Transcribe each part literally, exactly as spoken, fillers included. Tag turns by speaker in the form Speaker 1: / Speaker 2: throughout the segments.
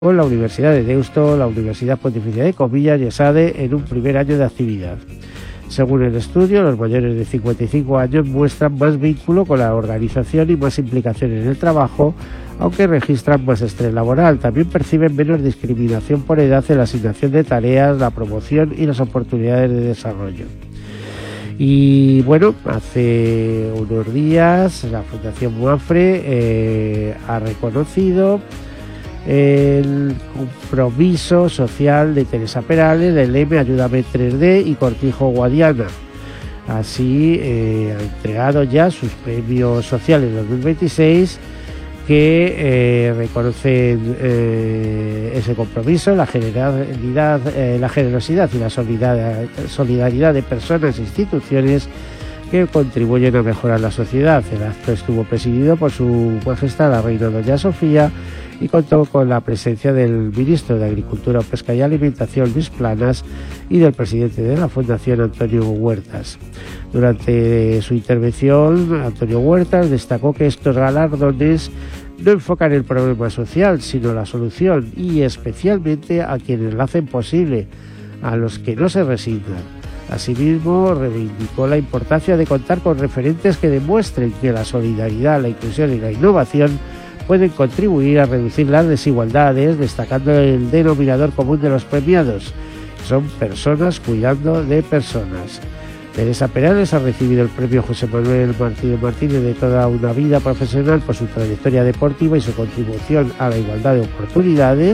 Speaker 1: con la Universidad de Deusto, la Universidad Pontificia de Comillas y ESADE en un primer año de actividad. Según el estudio, los mayores de cincuenta y cinco años muestran más vínculo con la organización y más implicación en el trabajo, aunque registran más estrés laboral. También perciben menos discriminación por edad en la asignación de tareas, la promoción y las oportunidades de desarrollo. Y bueno, hace unos días la Fundación Mapfre eh, ha reconocido el compromiso social de Teresa Perales, del Leme Ayúdame tres D y Cortijo Guadiana. Así eh, ha entregado ya sus premios sociales dos mil veintiséis que eh, reconocen eh, ese compromiso, la generalidad, eh, la generosidad y la solidaridad, solidaridad de personas e instituciones que contribuyen a mejorar la sociedad. El acto estuvo presidido por Su Majestad la Reina Doña Sofía y contó con la presencia del ministro de Agricultura, Pesca y Alimentación, Luis Planas, y del presidente de la Fundación, Antonio Huertas. Durante su intervención, Antonio Huertas destacó que estos galardones no enfocan el problema social, sino la solución, y especialmente a quienes lo hacen posible, a los que no se resignan. Asimismo, reivindicó la importancia de contar con referentes que demuestren que la solidaridad, la inclusión y la innovación pueden contribuir a reducir las desigualdades, destacando el denominador común de los premiados, que son personas cuidando de personas. Teresa Perales ha recibido el premio José Manuel Martínez Martínez de toda una vida profesional por su trayectoria deportiva y su contribución a la igualdad de oportunidades.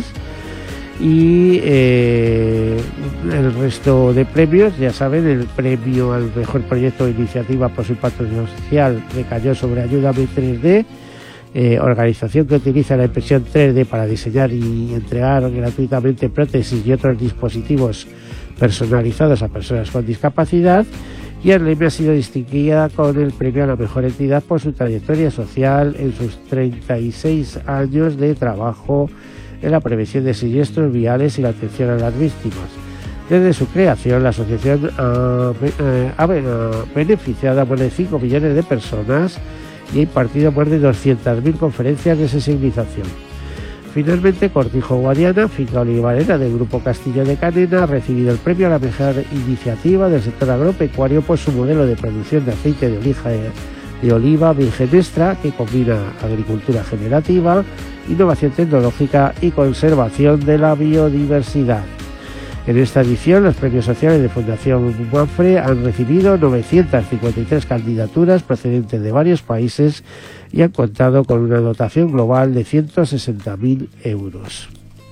Speaker 1: Y eh, el resto de premios, ya saben, el premio al mejor proyecto de iniciativa por su impacto social recayó sobre Ayúdame tres D, eh, organización que utiliza la impresión tres D para diseñar y entregar gratuitamente prótesis y otros dispositivos personalizados a personas con discapacidad. Y el Leme ha sido distinguida con el premio a la mejor entidad por su trayectoria social en sus treinta y seis años de trabajo en la prevención de siniestros viales y la atención a las víctimas. Desde su creación, la asociación ha, ha, ha beneficiado a más de cinco millones de personas y ha impartido más de doscientas mil conferencias de sensibilización. Finalmente, Cortijo Guadiana, finca olivarera del Grupo Castillo de Canena, ha recibido el premio a la mejor iniciativa del sector agropecuario por su modelo de producción de aceite de oliva, de oliva virgen extra, que combina agricultura generativa, innovación tecnológica y conservación de la biodiversidad. En esta edición, los premios sociales de Fundación Mapfre han recibido novecientas cincuenta y tres candidaturas procedentes de varios países y han contado con una dotación global de ciento sesenta mil euros.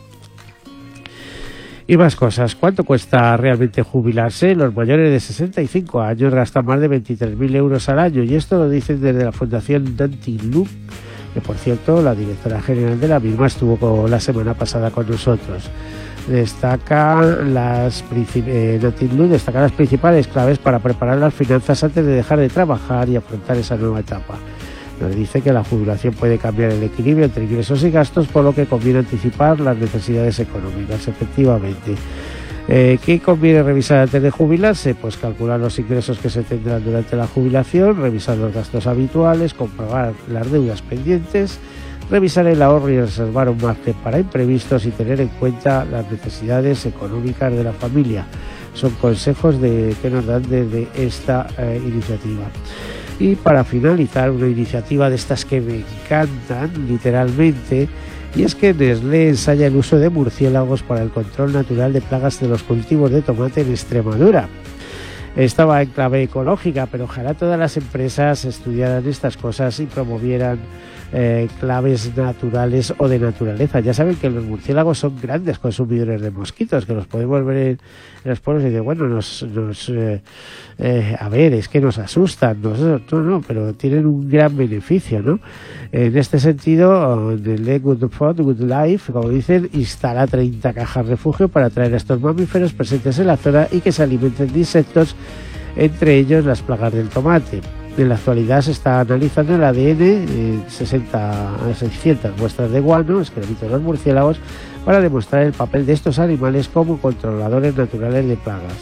Speaker 1: Y más cosas. ¿Cuánto cuesta realmente jubilarse? Los mayores de sesenta y cinco años gastan más de veintitrés mil euros al año, y esto lo dicen desde la Fundación Nantiluc, que por cierto la directora general de la misma estuvo con, la semana pasada con nosotros. Destaca las, eh, destaca las principales claves para preparar las finanzas antes de dejar de trabajar y afrontar esa nueva etapa. Nos dice que la jubilación puede cambiar el equilibrio entre ingresos y gastos, por lo que conviene anticipar las necesidades económicas. Efectivamente, eh, ¿qué conviene revisar antes de jubilarse? Pues calcular los ingresos que se tendrán durante la jubilación, revisar los gastos habituales, comprobar las deudas pendientes, revisar el ahorro y reservar un margen para imprevistos y tener en cuenta las necesidades económicas de la familia. Son consejos de, que nos dan desde esta eh, iniciativa. Y para finalizar, una iniciativa de estas que me encantan, literalmente, y es que Nestlé ensaya el uso de murciélagos para el control natural de plagas de los cultivos de tomate en Extremadura. Estaba en clave ecológica, pero ojalá todas las empresas estudiaran estas cosas y promovieran eh, claves naturales o de naturaleza. Ya saben que los murciélagos son grandes consumidores de mosquitos, que los podemos ver en, en los pueblos y decir, bueno, nos, nos eh, eh, a ver, es que nos asustan, nos, no, no, pero tienen un gran beneficio, ¿no? En este sentido, el Good Food, Good Life, como dicen, instala treinta cajas refugio para atraer a estos mamíferos presentes en la zona y que se alimenten de insectos, entre ellos las plagas del tomate. En la actualidad se está analizando el A D N en sesenta a seiscientas muestras de guano, excremento de los murciélagos, para demostrar el papel de estos animales como controladores naturales de plagas.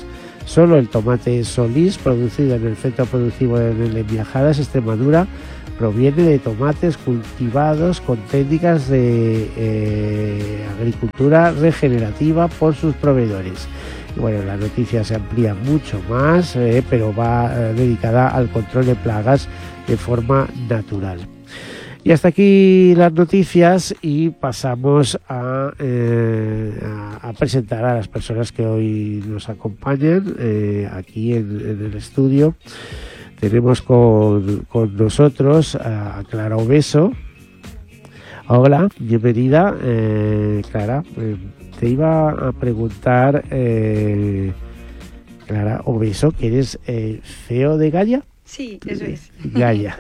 Speaker 1: Solo el tomate Solís, producido en el centro productivo de Enviajadas, Extremadura, proviene de tomates cultivados con técnicas de eh, agricultura regenerativa por sus proveedores. Y bueno, la noticia se amplía mucho más, eh, pero va eh, dedicada al control de plagas de forma natural. Y hasta aquí las noticias y pasamos a, eh, a, a presentar a las personas que hoy nos acompañan eh, aquí en, en el estudio. Tenemos con, con nosotros a Clara Obeso. Hola, bienvenida. Eh, Clara, eh, te iba a preguntar, eh, Clara Obeso, que eres eh, C E O de Gaia.
Speaker 2: Sí, eso es.
Speaker 1: Gaia.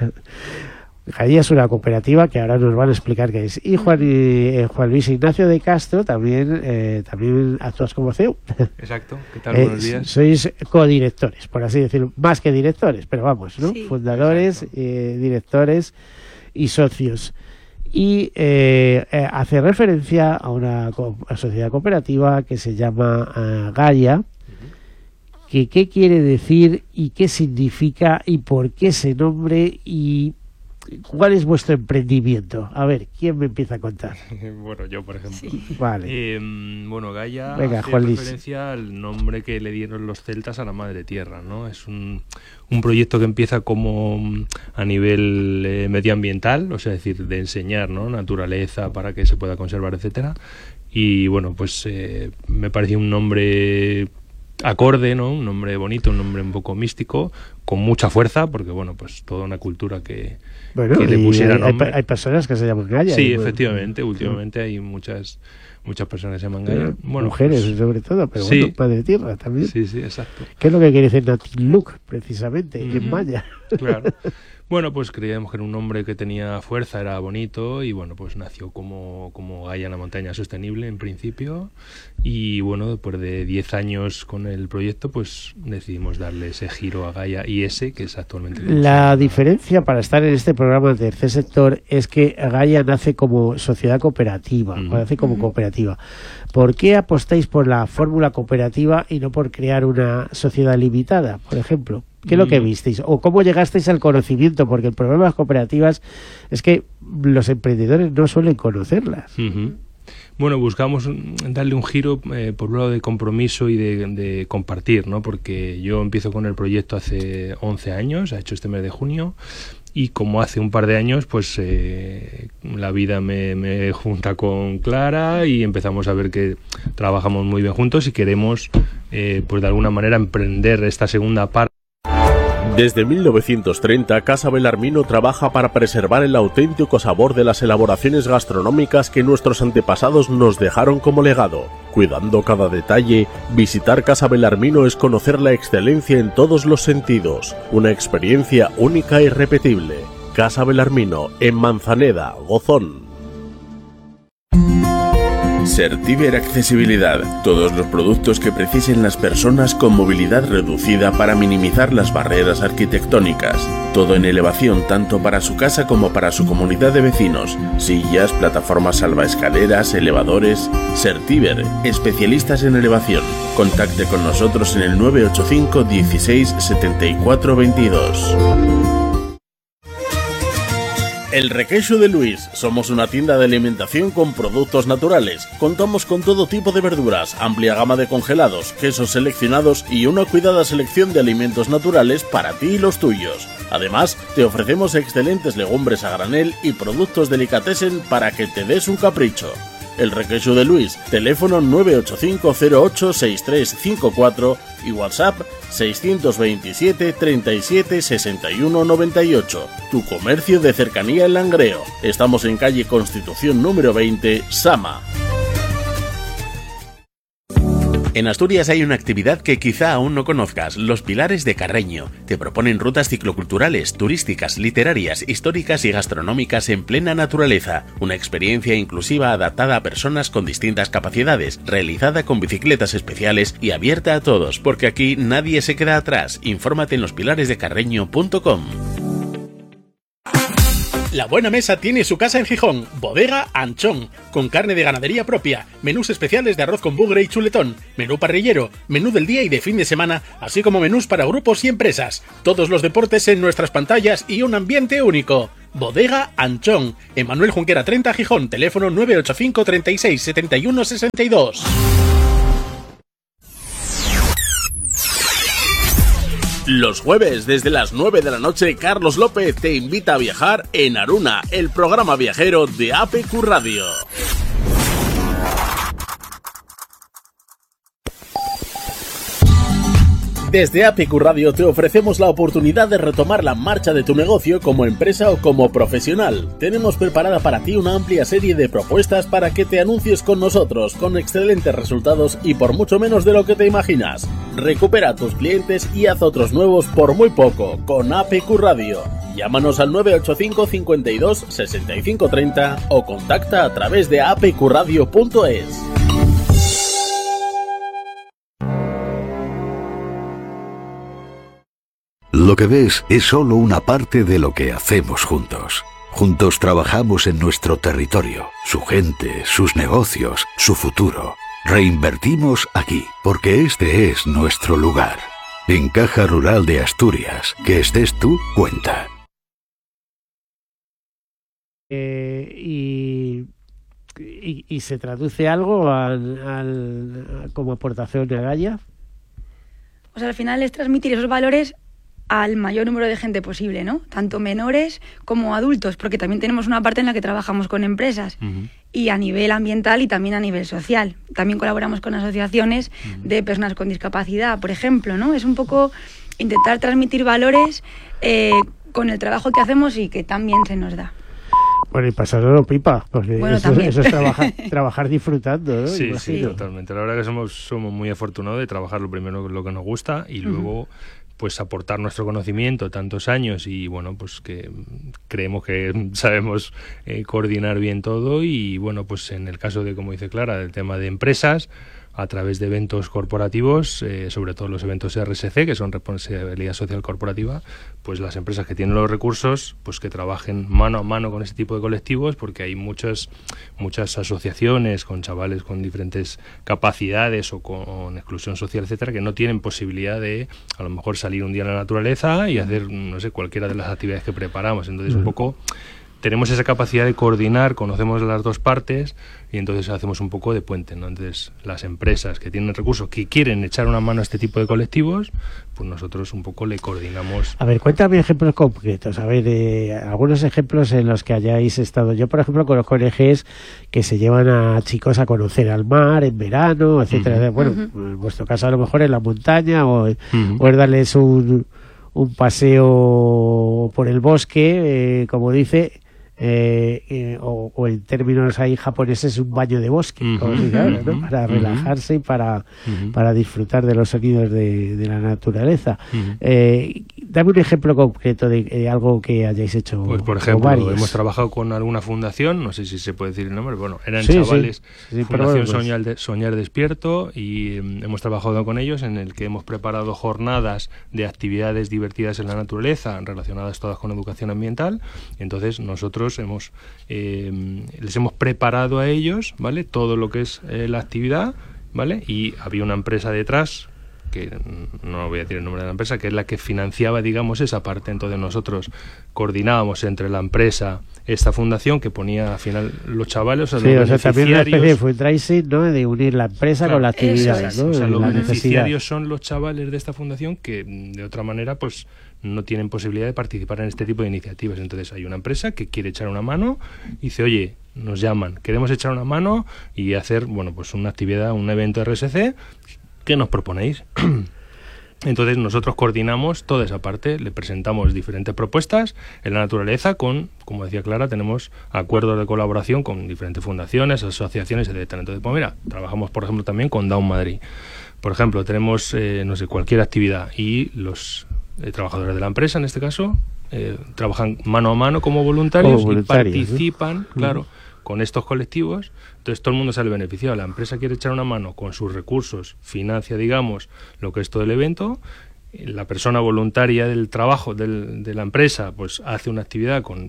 Speaker 1: Gaia es una cooperativa que ahora nos van a explicar qué es. Y Juan, eh, Juan Luis Ignacio de Castro también, eh, también actúas como C E O.
Speaker 3: Exacto. ¿Qué tal?
Speaker 1: Eh,
Speaker 3: Buenos días.
Speaker 1: Sois codirectores, por así decirlo, más que directores, pero vamos, ¿no?
Speaker 2: Sí,
Speaker 1: Fundadores, eh, directores y socios. Y eh, eh, hace referencia a una co- a sociedad cooperativa que se llama uh, Gaia. Uh-huh. Que, ¿Qué quiere decir y qué significa y por qué ese nombre y cuál es vuestro emprendimiento? A ver, ¿quién me empieza a contar?
Speaker 3: Bueno, yo, por ejemplo.
Speaker 2: Sí.
Speaker 1: Vale.
Speaker 3: Eh, bueno, Gaia
Speaker 1: Venga,
Speaker 3: hace
Speaker 1: Juan Luis.
Speaker 3: referencia al nombre que le dieron los celtas a la madre tierra, ¿no? Es un, un proyecto que empieza como a nivel eh, medioambiental, o sea, es decir, de enseñar, ¿no? Naturaleza para que se pueda conservar, etcétera. Y bueno, pues eh, me pareció un nombre acorde, ¿no? Un nombre bonito, un nombre un poco místico, con mucha fuerza, porque bueno, pues toda una cultura que,
Speaker 1: Bueno,
Speaker 3: que le
Speaker 1: y
Speaker 3: pusiera
Speaker 1: hay,
Speaker 3: nombre.
Speaker 1: hay, hay personas que se llaman Gaia.
Speaker 3: Sí,
Speaker 1: y, bueno,
Speaker 3: efectivamente, últimamente hay muchas muchas personas que se llaman Gaia.
Speaker 1: eh,
Speaker 3: Bueno,
Speaker 1: mujeres
Speaker 3: pues,
Speaker 1: sobre todo, pero
Speaker 3: sí.
Speaker 1: bueno, Madre Tierra también.
Speaker 3: sí, sí, exacto.
Speaker 1: ¿Qué es lo que quiere decir Natiluk, precisamente,
Speaker 3: Ujú.
Speaker 1: en maya?
Speaker 3: Claro. Bueno, pues creíamos que era un nombre que tenía fuerza, era bonito y bueno, pues nació como, como Gaia en la montaña sostenible en principio y bueno, después de diez años con el proyecto, pues decidimos darle ese giro a Gaia I S, que es actualmente...
Speaker 1: La diferencia para estar en este programa del tercer sector es que Gaia nace como sociedad cooperativa,
Speaker 3: Mm.
Speaker 1: nace como cooperativa. ¿Por qué apostáis por la fórmula cooperativa y no por crear una sociedad limitada, por ejemplo? ¿Qué es lo que visteis? ¿O cómo llegasteis al conocimiento? Porque el problema de las cooperativas es que los emprendedores no suelen conocerlas.
Speaker 3: Uh-huh. Bueno, buscamos darle un giro eh, por un lado de compromiso y de, de compartir, ¿no? Porque yo empiezo con el proyecto hace once años, ha hecho este mes de junio, y como hace un par de años, pues eh, la vida me, me junta con Clara y empezamos a ver que trabajamos muy bien juntos y queremos, eh, pues de alguna manera, emprender esta segunda parte.
Speaker 4: Desde mil novecientos treinta, Casa Belarmino trabaja para preservar el auténtico sabor de las elaboraciones gastronómicas que nuestros antepasados nos dejaron como legado. Cuidando cada detalle, visitar Casa Belarmino es conocer la excelencia en todos los sentidos, una experiencia única e irrepetible. Casa Belarmino, en Manzaneda, Gozón. Certiver Accesibilidad. Todos los productos que precisen las personas con movilidad reducida para minimizar las barreras arquitectónicas. Todo en elevación tanto para su casa como para su comunidad de vecinos. Sillas, plataformas salvaescaleras, elevadores. Certiver, especialistas en elevación. Contacte con nosotros en el nueve ocho cinco dieciséis setenta y cuatro veintidós. El Requeixo de Luis. Somos una tienda de alimentación con productos naturales. Contamos con todo tipo de verduras, amplia gama de congelados, quesos seleccionados y una cuidada selección de alimentos naturales para ti y los tuyos. Además, te ofrecemos excelentes legumbres a granel y productos delicatessen para que te des un capricho. El Requeixo de Luis, teléfono nueve ocho cinco cero ocho seis tres cinco cuatro y WhatsApp seiscientos veintisiete treinta y siete sesenta y uno noventa y ocho. Tu comercio de cercanía en Langreo. Estamos en calle Constitución número veinte, Sama. En Asturias hay una actividad que quizá aún no conozcas, los Pilares de Carreño. Te proponen rutas cicloculturales, turísticas, literarias, históricas y gastronómicas en plena naturaleza. Una experiencia inclusiva adaptada a personas con distintas capacidades, realizada con bicicletas especiales y abierta a todos, porque aquí nadie se queda atrás. Infórmate en los pilares de carreño punto com.
Speaker 2: La Buena Mesa tiene su casa en Gijón, Bodega Anchón, con carne de ganadería propia, menús especiales de arroz con bugre y chuletón, menú parrillero, menú del día y de fin de semana, así como menús para grupos y empresas. Todos los deportes en nuestras pantallas y un ambiente único. Bodega Anchón, en Manuel Junquera treinta, Gijón, teléfono nueve ocho cinco, treinta y seis, setenta y uno, sesenta y dos.
Speaker 4: Los jueves, desde las nueve de la noche, Carlos López te invita a viajar en Aruna, el programa viajero de A P Q Radio. Desde A P Q Radio te ofrecemos la oportunidad de retomar la marcha de tu negocio como empresa o como profesional. Tenemos preparada para ti una amplia serie de propuestas para que te anuncies con nosotros, con excelentes resultados y por mucho menos de lo que te imaginas. Recupera a tus clientes y haz otros nuevos por muy poco con A P Q Radio. Llámanos al nueve ocho cinco, cincuenta y dos, sesenta y cinco, treinta o contacta a través de a p q radio punto es.
Speaker 5: Lo que ves es solo una parte de lo que hacemos juntos. Juntos trabajamos en nuestro territorio, su gente, sus negocios, su futuro. Reinvertimos aquí, porque este es nuestro lugar. En Caja Rural de Asturias, que estés tú, cuenta.
Speaker 1: Eh, y, y, y se traduce algo al, al, como aportación de Gaia.
Speaker 6: O sea, al final es transmitir esos valores al mayor número de gente posible, ¿no? Tanto menores como adultos, porque también tenemos una parte en la que trabajamos con empresas uh-huh. y a nivel ambiental y también a nivel social. También colaboramos con asociaciones uh-huh. de personas con discapacidad, por ejemplo, ¿no? Es un poco intentar transmitir valores eh, con el trabajo que hacemos y que también se nos da.
Speaker 1: Bueno, y pasarlo pipa, porque
Speaker 6: bueno,
Speaker 1: eso, eso es trabajar, trabajar disfrutando, ¿no?
Speaker 3: Sí, sí, totalmente. La verdad que somos, somos muy afortunados de trabajar lo primero lo que nos gusta y luego... Uh-huh. pues aportar nuestro conocimiento tantos años y bueno, pues que creemos que sabemos eh, coordinar bien todo y bueno, pues en el caso de, como dice Clara, del tema de empresas, a través de eventos corporativos, eh, sobre todo los eventos R S C, que son responsabilidad social corporativa, pues las empresas que tienen los recursos, pues que trabajen mano a mano con ese tipo de colectivos, porque hay muchas muchas asociaciones con chavales con diferentes capacidades o con exclusión social, etcétera, que no tienen posibilidad de, a lo mejor, salir un día a la naturaleza y hacer, no sé, cualquiera de las actividades que preparamos. Entonces, un poco... tenemos esa capacidad de coordinar, conocemos las dos partes y entonces hacemos un poco de puente, ¿no? Entonces, las empresas que tienen recursos, que quieren echar una mano a este tipo de colectivos, pues nosotros un poco le coordinamos.
Speaker 1: A ver, cuéntame ejemplos concretos, a ver, eh, algunos ejemplos en los que hayáis estado. Yo, por ejemplo, conozco O N Ges que se llevan a chicos a conocer al mar en verano, etcétera. Uh-huh. Bueno, uh-huh. en vuestro caso a lo mejor en la montaña o, uh-huh. o es darles un, un paseo por el bosque, eh, como dice... Eh, eh, o, o en términos ahí japoneses un baño de bosque, uh-huh, como se llama, ¿no? Para uh-huh. relajarse y para, uh-huh. para disfrutar de los sonidos de, de la naturaleza. Uh-huh. Eh, dame un ejemplo concreto de, de algo que hayáis hecho.
Speaker 3: Pues por ejemplo, hemos trabajado con alguna fundación, no sé si se puede decir el nombre, bueno, eran
Speaker 1: sí,
Speaker 3: chavales,
Speaker 1: sí, sí,
Speaker 3: Fundación
Speaker 1: pues.
Speaker 3: Soñar, de, Soñar Despierto, y um, hemos trabajado con ellos en el que hemos preparado jornadas de actividades divertidas en la naturaleza, relacionadas todas con educación ambiental. Entonces nosotros hemos eh, les hemos preparado a ellos, ¿vale?, todo lo que es eh, la actividad, ¿vale? Y había una empresa detrás, que no voy a decir el nombre de la empresa, que es la que financiaba, digamos, esa parte. Entonces nosotros coordinábamos entre la empresa, esta fundación, que ponía al final los chavales, o sea,
Speaker 1: sí,
Speaker 3: los
Speaker 1: o sea, también una especie de fundraising, ¿no?, de unir la empresa, claro, con la actividad,
Speaker 3: es,
Speaker 1: ¿no?
Speaker 3: O sea, los
Speaker 1: la
Speaker 3: beneficiarios
Speaker 1: necesidad.
Speaker 3: son los chavales de esta fundación que de otra manera pues no tienen posibilidad de participar en este tipo de iniciativas. Entonces hay una empresa que quiere echar una mano y dice, oye, nos llaman, queremos echar una mano y hacer, bueno, pues una actividad, un evento R S C, ¿qué nos proponéis? Entonces nosotros coordinamos toda esa parte, le presentamos diferentes propuestas en la naturaleza con, como decía Clara, tenemos acuerdos de colaboración con diferentes fundaciones, asociaciones, etcétera. Entonces, pues mira, trabajamos por ejemplo también con Down Madrid. Por ejemplo, tenemos, eh, no sé, cualquier actividad y los eh, trabajadores de la empresa, en este caso, eh, trabajan mano a mano como voluntarios, como voluntarios y participan, ¿sí? Claro, uh-huh. con estos colectivos. Entonces todo el mundo sale beneficiado. La empresa quiere echar una mano con sus recursos, financia, digamos, lo que es todo el evento. La persona voluntaria del trabajo del, de la empresa pues hace una actividad con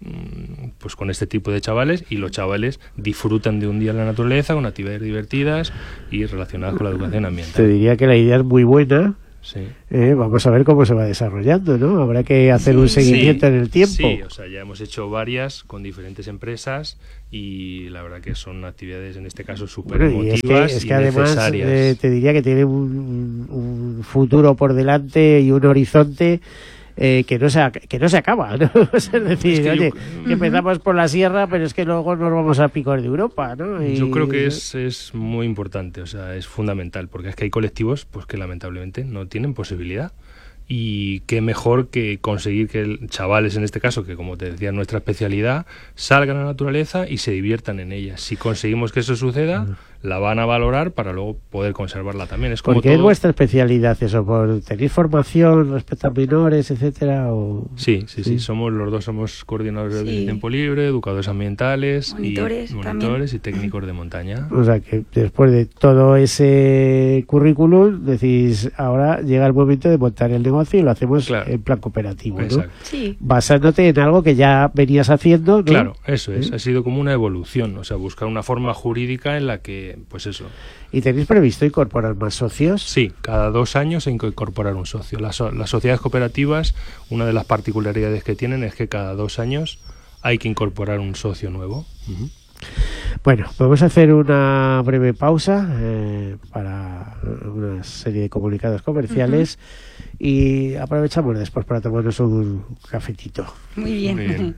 Speaker 3: pues con este tipo de chavales, y los chavales disfrutan de un día en la naturaleza con actividades divertidas y relacionadas con la educación ambiental.
Speaker 1: Te diría que la idea es muy buena.
Speaker 3: Sí.
Speaker 1: Eh, vamos a ver cómo se va desarrollando, ¿no? Habrá que hacer sí, un seguimiento
Speaker 3: sí,
Speaker 1: en el tiempo.
Speaker 3: Sí, o sea, ya hemos hecho varias con diferentes empresas y la verdad que son actividades en este caso súper
Speaker 1: bueno,
Speaker 3: emotivas
Speaker 1: y es que, es que
Speaker 3: y
Speaker 1: además
Speaker 3: necesarias.
Speaker 1: Eh, te diría que tiene un, un futuro por delante y un horizonte Eh, que no se que no se acaba, ¿no? Es decir, es que oye, yo, que empezamos por la sierra, pero es que luego nos vamos a picor de Europa, ¿no? Y
Speaker 3: yo creo que es, es muy importante, o sea, es fundamental, porque es que hay colectivos pues que lamentablemente no tienen posibilidad. Y qué mejor que conseguir que el, chavales en este caso, que como te decía nuestra especialidad, salgan a la naturaleza y se diviertan en ella. Si conseguimos que eso suceda, uh-huh. la van a valorar para luego poder conservarla también. Es como
Speaker 1: ¿Por qué
Speaker 3: todo...
Speaker 1: es vuestra especialidad eso? ¿Por tener formación respecto a menores, etcétera? O...
Speaker 3: Sí, sí, sí, sí, somos los dos somos coordinadores sí. de tiempo libre, educadores ambientales,
Speaker 6: monitores,
Speaker 3: y, monitores y técnicos de montaña.
Speaker 1: O sea que después de todo ese currículum decís, ahora llega el momento de montar el negocio y lo hacemos claro. en plan cooperativo, ¿no?
Speaker 6: Sí.
Speaker 1: Basándote en algo que ya venías haciendo, ¿no?
Speaker 3: Claro, eso es,
Speaker 1: ¿Eh?
Speaker 3: ha sido como una evolución, o sea, buscar una forma jurídica en la que, pues eso.
Speaker 1: ¿Y tenéis previsto incorporar más socios?
Speaker 3: Sí, cada dos años hay que incorporar un socio. Las, las sociedades cooperativas, una de las particularidades que tienen es que cada dos años hay que incorporar un socio nuevo. Uh-huh.
Speaker 1: Bueno, vamos a hacer una breve pausa eh, para una serie de comunicados comerciales uh-huh. y aprovechamos después para tomarnos un cafetito.
Speaker 6: Muy bien. Muy bien.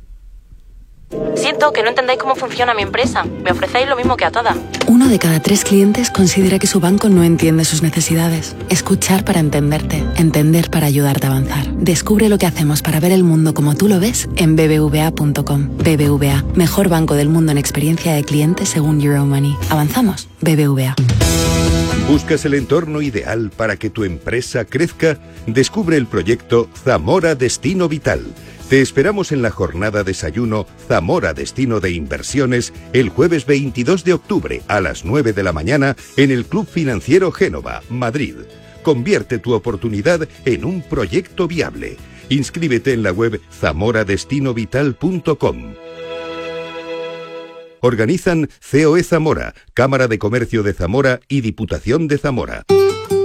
Speaker 7: Siento que no entendáis cómo funciona mi empresa. Me ofrecéis lo mismo que a todas.
Speaker 8: Uno de cada tres clientes considera que su banco no entiende sus necesidades. Escuchar para entenderte. Entender para ayudarte a avanzar. Descubre lo que hacemos para ver el mundo como tú lo ves en b b v a punto com. B B V A, mejor banco del mundo en experiencia de cliente según Euromoney. Avanzamos. B B V A.
Speaker 9: ¿Buscas el entorno ideal para que tu empresa crezca? Descubre el proyecto Zamora Destino Vital. Te esperamos en la jornada desayuno Zamora Destino de Inversiones el jueves veintidós de octubre a las nueve de la mañana en el Club Financiero Génova, Madrid. Convierte tu oportunidad en un proyecto viable. Inscríbete en la web zamora destino vital punto com. Organizan C O E Zamora, Cámara de Comercio de Zamora y Diputación de Zamora.